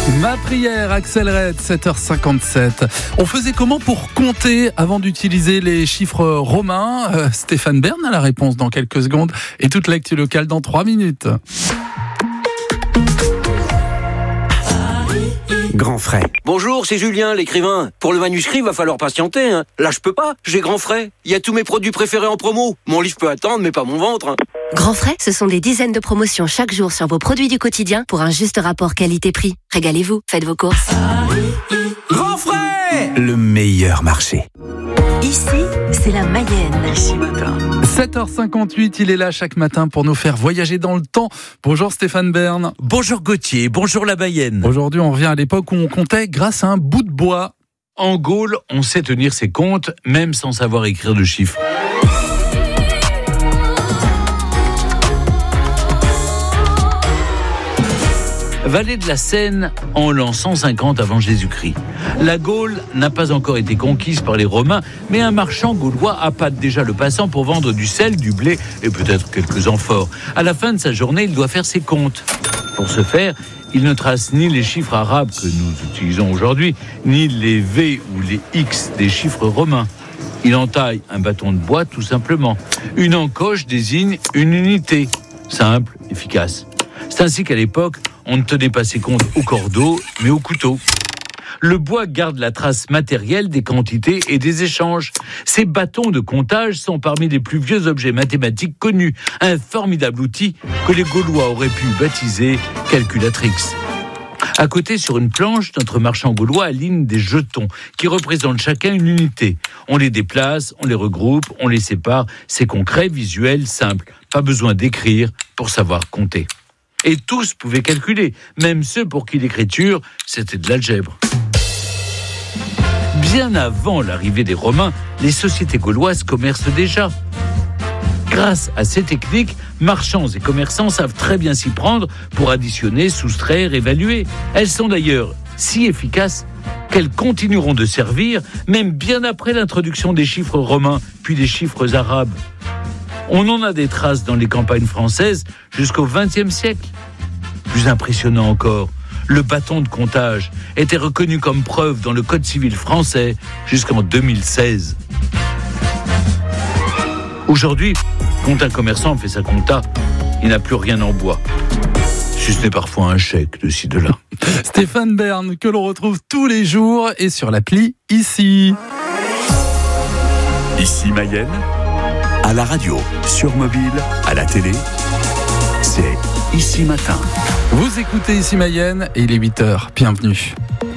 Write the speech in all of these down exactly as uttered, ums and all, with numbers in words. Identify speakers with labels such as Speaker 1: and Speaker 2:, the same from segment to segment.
Speaker 1: Ma prière, Axel Red, sept heures cinquante-sept. On faisait comment pour compter avant d'utiliser les chiffres romains ? euh, Stéphane Bern a la réponse dans quelques secondes et toute l'actu locale dans trois minutes.
Speaker 2: Grand frais.
Speaker 3: Bonjour, c'est Julien, l'écrivain. Pour le manuscrit, va falloir patienter. Hein. Là, je peux pas. J'ai Grand frais. Il y a tous mes produits préférés en promo. Mon livre peut attendre, mais pas mon ventre. Hein.
Speaker 4: Grand frais, ce sont des dizaines de promotions chaque jour sur vos produits du quotidien pour un juste rapport qualité-prix. Régalez-vous, faites vos courses.
Speaker 3: Grand frais !
Speaker 2: Le meilleur marché.
Speaker 4: Ici, c'est la Mayenne.
Speaker 2: Ici matin.
Speaker 1: sept heures cinquante-huit, il est là chaque matin pour nous faire voyager dans le temps. Bonjour Stéphane Bern.
Speaker 5: Bonjour Gauthier, bonjour la Mayenne.
Speaker 1: Aujourd'hui, on revient à l'époque où on comptait grâce à un bout de bois.
Speaker 5: En Gaule, on sait tenir ses comptes, même sans savoir écrire de chiffres. Vallée de la Seine, en l'an cent cinquante avant Jésus-Christ. La Gaule n'a pas encore été conquise par les Romains, mais un marchand gaulois appâte déjà le passant pour vendre du sel, du blé et peut-être quelques amphores. À la fin de sa journée, il doit faire ses comptes. Pour ce faire, il ne trace ni les chiffres arabes que nous utilisons aujourd'hui, ni les V ou les X des chiffres romains. Il entaille un bâton de bois tout simplement. Une encoche désigne une unité, simple, efficace. C'est ainsi qu'à l'époque, on ne tenait pas ses comptes au cordeau, mais au couteau. Le bois garde la trace matérielle des quantités et des échanges. Ces bâtons de comptage sont parmi les plus vieux objets mathématiques connus. Un formidable outil que les Gaulois auraient pu baptiser calculatrix. À côté, sur une planche, notre marchand gaulois aligne des jetons qui représentent chacun une unité. On les déplace, on les regroupe, on les sépare. C'est concret, visuel, simple. Pas besoin d'écrire pour savoir compter. Et tous pouvaient calculer, même ceux pour qui l'écriture, c'était de l'algèbre. Bien avant l'arrivée des Romains, les sociétés gauloises commercent déjà. Grâce à ces techniques, marchands et commerçants savent très bien s'y prendre pour additionner, soustraire, évaluer. Elles sont d'ailleurs si efficaces qu'elles continueront de servir, même bien après l'introduction des chiffres romains, puis des chiffres arabes. On en a des traces dans les campagnes françaises jusqu'au vingtième siècle. Plus impressionnant encore, le bâton de comptage était reconnu comme preuve dans le Code civil français jusqu'en deux mille seize. Aujourd'hui, quand un commerçant fait sa compta, il n'a plus rien en bois. Si ce n'est parfois un chèque de ci de là.
Speaker 1: Stéphane Bern, que l'on retrouve tous les jours et sur l'appli Ici.
Speaker 2: Ici Mayenne. À la radio, sur mobile, à la télé, c'est Ici Matin.
Speaker 1: Vous écoutez Ici Mayenne et il est huit heures. Bienvenue.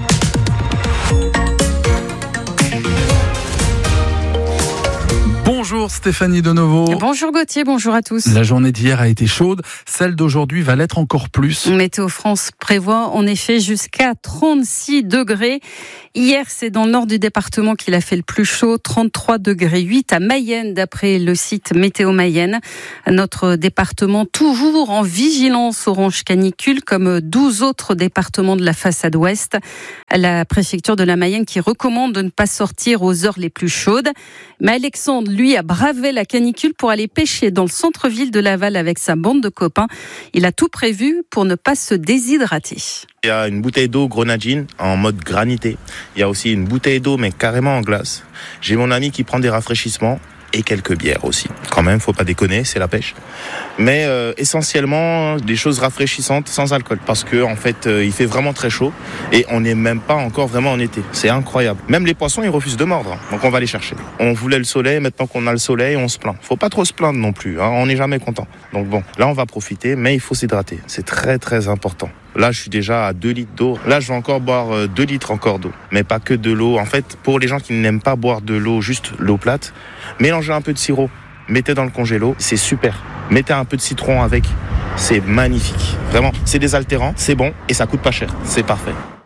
Speaker 1: Bonjour Stéphanie Denovo.
Speaker 6: Bonjour Gauthier, bonjour à tous.
Speaker 1: La journée d'hier a été chaude, celle d'aujourd'hui va l'être encore plus.
Speaker 6: Météo France prévoit en effet jusqu'à trente-six degrés. Hier, c'est dans le nord du département qu'il a fait le plus chaud, trente-trois degrés huit à Mayenne, d'après le site Météo Mayenne. Notre département toujours en vigilance orange canicule, comme douze autres départements de la façade ouest. La préfecture de la Mayenne qui recommande de ne pas sortir aux heures les plus chaudes. Mais Alexandre, lui, a bravé la canicule pour aller pêcher dans le centre-ville de Laval avec sa bande de copains. Il a tout prévu pour ne pas se déshydrater.
Speaker 7: Il y a une bouteille d'eau grenadine en mode granité. Il y a aussi une bouteille d'eau mais carrément en glace. J'ai mon ami qui prend des rafraîchissements et quelques bières aussi. Quand même, faut pas déconner, c'est la pêche. Mais euh, essentiellement des choses rafraîchissantes sans alcool parce que en fait, euh, il fait vraiment très chaud et on n'est même pas encore vraiment en été. C'est incroyable. Même les poissons, ils refusent de mordre. Donc on va les chercher. On voulait le soleil, maintenant qu'on a le soleil, on se plaint. Faut pas trop se plaindre non plus, hein. On n'est jamais content. Donc bon, là on va profiter, mais il faut s'hydrater. C'est très très important. Là, je suis déjà à deux litres d'eau. Là, je vais encore boire deux litres encore d'eau. Mais pas que de l'eau. En fait, pour les gens qui n'aiment pas boire de l'eau, juste l'eau plate, mélangez un peu de sirop. Mettez dans le congélo. C'est super. Mettez un peu de citron avec. C'est magnifique. Vraiment, c'est désaltérant, c'est bon et ça coûte pas cher. C'est parfait.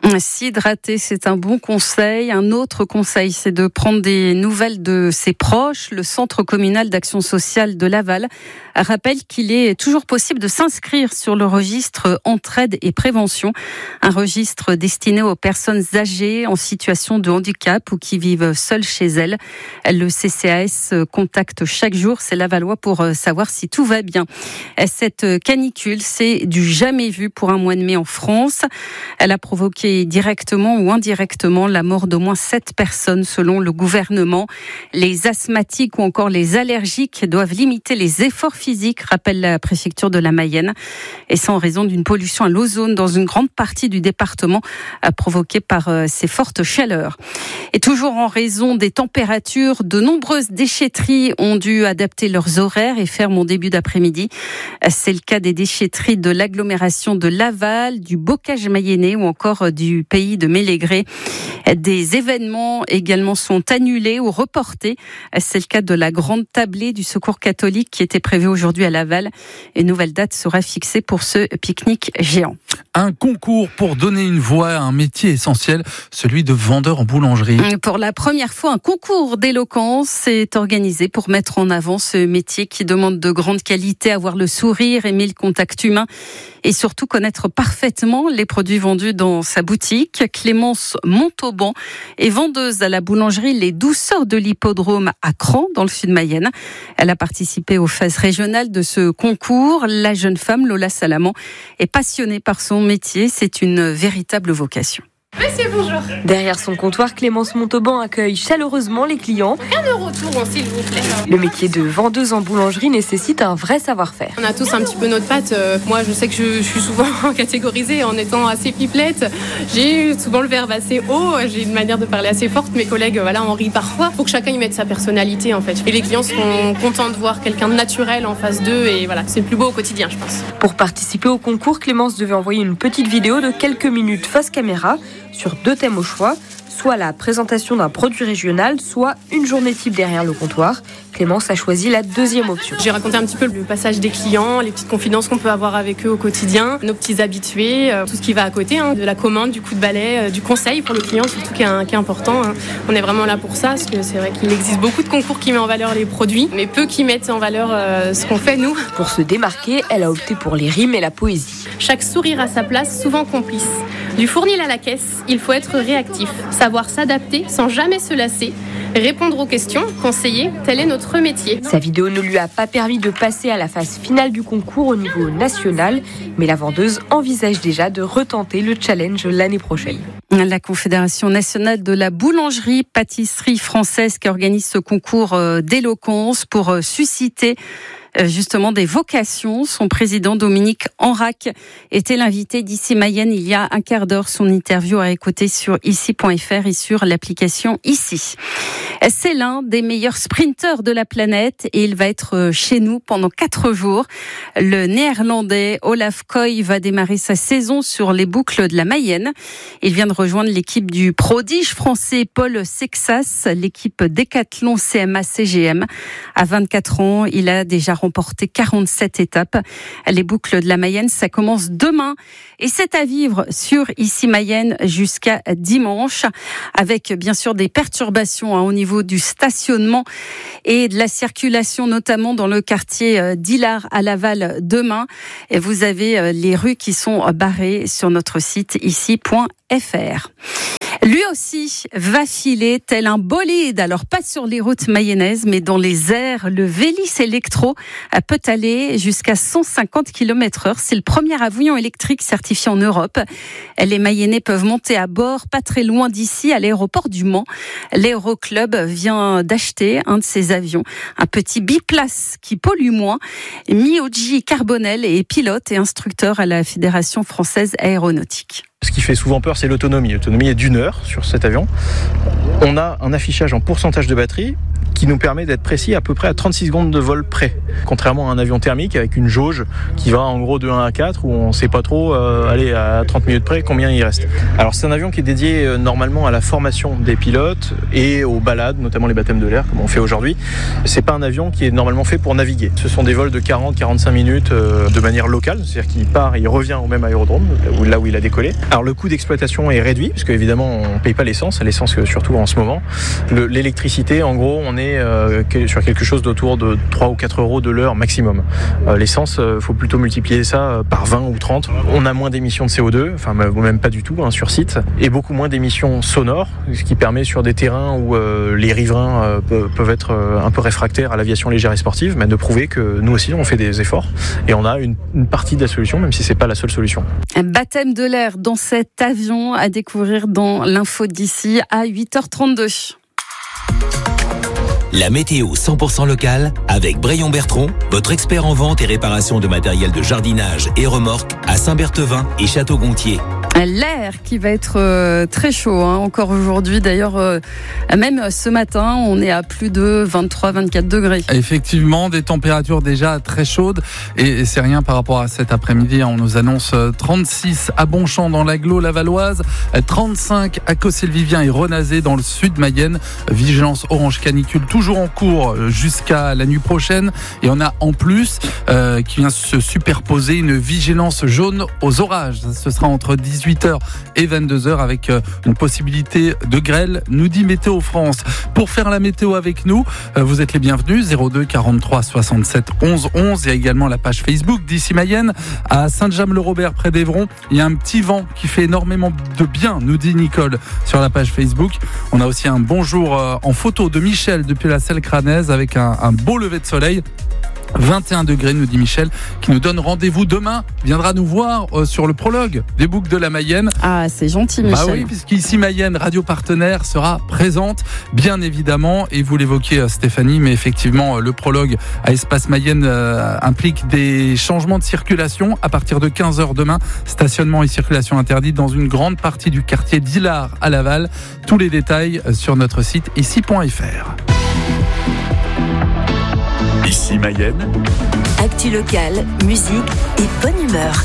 Speaker 6: S'hydrater, c'est un bon conseil. Un autre conseil, c'est de prendre des nouvelles de ses proches. Le Centre communal d'action sociale de Laval rappelle qu'il est toujours possible de s'inscrire sur le registre Entraide et Prévention, un registre destiné aux personnes âgées en situation de handicap ou qui vivent seules chez elles. Le C C A S contacte chaque jour ces Lavallois pour savoir si tout va bien. Cette canicule, c'est du jamais vu pour un mois de mai en France. Elle a provoqué directement ou indirectement la mort d'au moins sept personnes selon le gouvernement. Les asthmatiques ou encore les allergiques doivent limiter les efforts physiques, rappelle la préfecture de la Mayenne, et ça en raison d'une pollution à l'ozone dans une grande partie du département provoquée par ces fortes chaleurs. Et toujours en raison des températures, de nombreuses déchetteries ont dû adapter leurs horaires et ferment en début d'après-midi. C'est le cas des déchetteries de l'agglomération de Laval, du Bocage mayennais ou encore du pays de Mélégré. Des événements également sont annulés ou reportés. C'est le cas de la grande tablée du Secours catholique qui était prévue aujourd'hui à Laval. Une nouvelle date sera fixée pour ce pique-nique géant.
Speaker 1: Un concours pour donner une voix à un métier essentiel, celui de vendeur en boulangerie.
Speaker 6: Pour la première fois, un concours d'éloquence est organisé pour mettre en avant ce métier qui demande de grande qualité, avoir le sourire, aimer le contact humain et surtout connaître parfaitement les produits vendus dans sa boutique. Clémence Montauban est vendeuse à la boulangerie Les Douceurs de l'Hippodrome à Cran, dans le sud Mayenne. Elle a participé aux phases régionales de ce concours. La jeune femme, Lola Salamand, est passionnée par son métier. C'est une véritable vocation.
Speaker 8: Monsieur, bonjour.
Speaker 9: Derrière son comptoir, Clémence Montauban accueille chaleureusement les clients.
Speaker 8: Un euro tour, s'il vous plaît.
Speaker 9: Le métier de vendeuse en boulangerie nécessite un vrai savoir-faire.
Speaker 8: On a tous un petit peu notre patte. Euh, moi, je sais que je, je suis souvent catégorisée en étant assez pipelette. J'ai souvent le verbe assez haut. J'ai une manière de parler assez forte. Mes collègues, voilà, on rit parfois. Il faut que chacun y mette sa personnalité, en fait. Et les clients seront contents de voir quelqu'un de naturel en face d'eux. Et voilà, c'est le plus beau au quotidien, je pense.
Speaker 9: Pour participer au concours, Clémence devait envoyer une petite vidéo de quelques minutes face caméra sur deux thèmes au choix, soit la présentation d'un produit régional, soit une journée type derrière le comptoir. Clémence a choisi la deuxième option.
Speaker 8: J'ai raconté un petit peu le passage des clients, les petites confidences qu'on peut avoir avec eux au quotidien, nos petits habitués, euh, tout ce qui va à côté, hein, de la commande, du coup de balai, euh, du conseil pour le client, surtout qui est, un, qui est important. Hein. On est vraiment là pour ça, parce que c'est vrai qu'il existe beaucoup de concours qui mettent en valeur les produits, mais peu qui mettent en valeur euh, ce qu'on fait nous.
Speaker 9: Pour se démarquer, elle a opté pour les rimes et la poésie.
Speaker 8: Chaque sourire à sa place, souvent complice. Du fournil à la caisse, il faut être réactif, savoir s'adapter sans jamais se lasser, répondre aux questions, conseiller, tel est notre métier.
Speaker 9: Sa vidéo ne lui a pas permis de passer à la phase finale du concours au niveau national, mais la vendeuse envisage déjà de retenter le challenge l'année prochaine.
Speaker 6: La Confédération nationale de la boulangerie-pâtisserie française qui organise ce concours d'éloquence pour susciter justement des vocations. Son président Dominique Enrac était l'invité d'Ici Mayenne il y a un quart d'heure. Son interview à écouter sur ici point f r et sur l'application Ici. C'est l'un des meilleurs sprinteurs de la planète et il va être chez nous pendant quatre jours. Le néerlandais Olaf Koy va démarrer sa saison sur les boucles de la Mayenne. Il vient de rejoindre l'équipe du prodige français Paul Sexas, l'équipe Décathlon C M A C G M. À vingt-quatre ans, il a déjà remporté quarante-sept étapes. Les boucles de la Mayenne, ça commence demain et c'est à vivre sur Ici Mayenne jusqu'à dimanche avec bien sûr des perturbations hein, au niveau du stationnement et de la circulation, notamment dans le quartier d'Illard à Laval demain. Et vous avez les rues qui sont barrées sur notre site ici point f r. Lui aussi va filer tel un bolide, alors pas sur les routes mayennaises, mais dans les airs. Le Vélis électro peut aller jusqu'à cent cinquante kilomètres heure. C'est le premier avion électrique certifié en Europe. Les Mayennais peuvent monter à bord, pas très loin d'ici, à l'aéroport du Mans. L'Aéroclub vient d'acheter un de ces avions, un petit biplace qui pollue moins. Mioji Carbonel est pilote et instructeur à la Fédération française aéronautique.
Speaker 10: Ce qui fait souvent peur, c'est l'autonomie. L'autonomie est d'une heure sur cet avion. On a un affichage en pourcentage de batterie qui nous permet d'être précis à peu près à trente-six secondes de vol près. Contrairement à un avion thermique avec une jauge qui va en gros de un à quatre où on ne sait pas trop, euh, aller à trente minutes près, combien il reste. Alors c'est un avion qui est dédié euh, normalement à la formation des pilotes et aux balades, notamment les baptêmes de l'air comme on fait aujourd'hui. C'est pas un avion qui est normalement fait pour naviguer. Ce sont des vols de quarante à quarante-cinq minutes euh, de manière locale, c'est-à-dire qu'il part et il revient au même aérodrome, là où il a décollé. Alors le coût d'exploitation est réduit, parce qu'évidemment on ne paye pas l'essence, l'essence surtout en ce moment. Le, l'électricité, en gros, on est euh, sur quelque chose d'autour de trois ou quatre euros de l'heure maximum. Euh, l'essence, il euh, faut plutôt multiplier ça euh, par vingt ou trente. On a moins d'émissions de C O deux, enfin même pas du tout hein, sur site, et beaucoup moins d'émissions sonores, ce qui permet sur des terrains où euh, les riverains euh, peuvent, peuvent être euh, un peu réfractaires à l'aviation légère et sportive, mais de prouver que nous aussi on fait des efforts et on a une, une partie de la solution, même si c'est pas la seule solution.
Speaker 6: Un baptême de l'air dans cet avion à découvrir dans l'info d'ici à huit heures trente-deux.
Speaker 11: La météo cent pour cent locale avec Braillon Bertrand, votre expert en vente et réparation de matériel de jardinage et remorque à Saint-Berthevin et Château-Gontier.
Speaker 6: L'air qui va être euh, très chaud hein, encore aujourd'hui. D'ailleurs, euh, même ce matin, on est à plus de vingt-trois à vingt-quatre degrés.
Speaker 1: Effectivement, des températures déjà très chaudes. Et c'est rien par rapport à cet après-midi. On nous annonce trente-six à Bonchamp dans l'agglo lavalloise, trente-cinq à Cossé-le-Vivien et Renazé dans le sud Mayenne. Vigilance orange canicule toujours en cours jusqu'à la nuit prochaine. Et on a en plus euh, qui vient se superposer une vigilance jaune aux orages. Ce sera entre dix-huit heures et vingt-deux heures avec une possibilité de grêle, nous dit Météo France. Pour faire la météo avec nous, vous êtes les bienvenus, zéro deux quarante-trois soixante-sept onze onze. Il y a également la page Facebook d'Ici Mayenne. À Saint-James-le-Robert près d'Evron, il y a un petit vent qui fait énormément de bien, nous dit Nicole sur la page Facebook. On a aussi un bonjour en photo de Michel depuis la Selle Cranaise avec un, un beau lever de soleil. vingt et un degrés, nous dit Michel, qui nous donne rendez-vous demain. Viendra nous voir euh, sur le prologue des boucles de la Mayenne.
Speaker 6: Ah, c'est gentil, Michel.
Speaker 1: Bah oui, puisqu'ici Mayenne, radio partenaire, sera présente, bien évidemment. Et vous l'évoquiez, euh, Stéphanie, mais effectivement, euh, le prologue à Espace Mayenne euh, implique des changements de circulation à partir de quinze heures demain. Stationnement et circulation interdite dans une grande partie du quartier d'Illard à Laval. Tous les détails euh, sur notre site ici point f r.
Speaker 2: Ici Mayenne.
Speaker 4: Actu locale, musique et bonne humeur.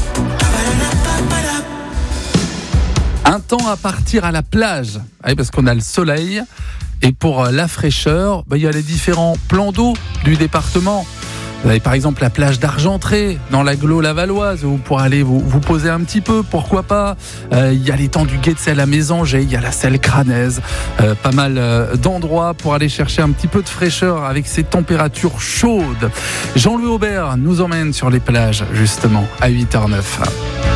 Speaker 1: Un temps à partir à la plage, oui, parce qu'on a le soleil. Et pour la fraîcheur, bah, il y a les différents plans d'eau du département. Vous avez par exemple la plage d'Argentré dans l'agglo lavalloise où vous pourrez aller vous, vous poser un petit peu, pourquoi pas. Euh, il y a l'étang du Guet de Selle à Mésanger, il y a la Selle Cranaise, euh, pas mal euh, d'endroits pour aller chercher un petit peu de fraîcheur avec ces températures chaudes. Jean-Louis Aubert nous emmène sur les plages justement à huit heures zéro neuf.